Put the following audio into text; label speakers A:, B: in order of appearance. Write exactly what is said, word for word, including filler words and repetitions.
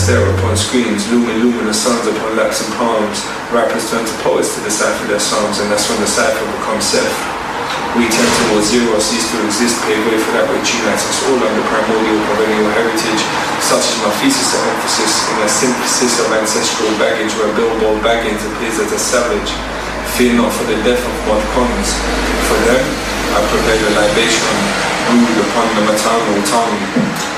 A: stare upon screens, looming luminous suns upon laps and palms. Rappers turn to poets to decipher their songs, and that's when the cipher becomes self. We tend towards zero, cease to exist, pave way for that which unites us all under primordial perennial heritage. Such is my thesis of emphasis in a synthesis of ancestral baggage, where Bilbo Baggins appears as a savage. Fear not for the death of mod cons. For them, I prepared a libation brewed upon the maternal tongue.